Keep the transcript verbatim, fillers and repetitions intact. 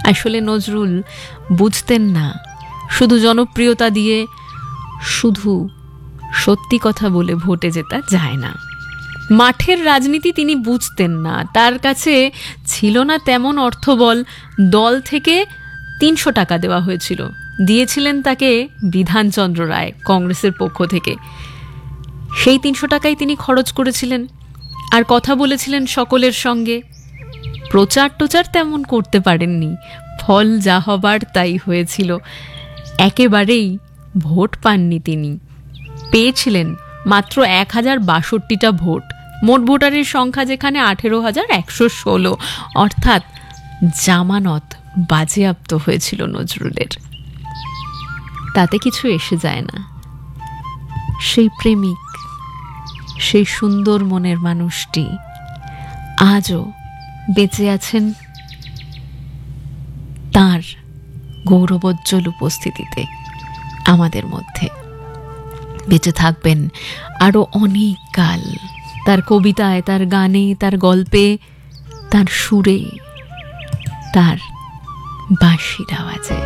আসলে নজরুল বুঝতেন না শুধু জনপ্রিয়তা দিয়ে, শুধু সত্যি কথা বলে ভোটে জেতা যায় না। মাঠের রাজনীতি তিনি বুঝতেন না, তার কাছে ছিল না তেমন অর্থবল। দল থেকে তিনশো টাকা দেওয়া হয়েছিল, দিয়েছিলেন তাকে বিধানচন্দ্র রায় কংগ্রেসের পক্ষ থেকে। সেই তিনশো টাকাই তিনি খরচ করেছিলেন, আর কথা বলেছিলেন সকলের সঙ্গে। প্রচার টোচার তেমন করতে পারেননি, ফল যা হবার তাই হয়েছিল। একেবারেই ভোট পাননি তিনি, পেয়েছিলেন মাত্র এক হাজার বাষট্টিটা ভোট। মোট ভোটারের সংখ্যা যেখানে আঠেরো হাজার একশো ষোলো, অর্থাৎ জামানত বাজেয়াপ্ত হয়েছিল নজরুলের। তাতে কিছু এসে যায় না। সেই প্রেমিক, সেই সুন্দর মনের মানুষটি আজও বেঁচে আছেন তার গৌরবোজ্জ্বল উপস্থিতিতে আমাদের মধ্যে। বেঁচে থাকবেন আরো অনেক কাল, তার কবিতায়, তার গানে, তার গল্পে, তার সুরে, তার বাঁশির আওয়াজে।